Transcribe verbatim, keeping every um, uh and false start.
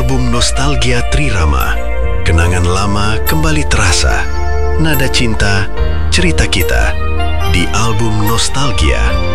album Nostalgia Trirama. Kenangan lama kembali terasa. Nada cinta, cerita kita di album Nostalgia.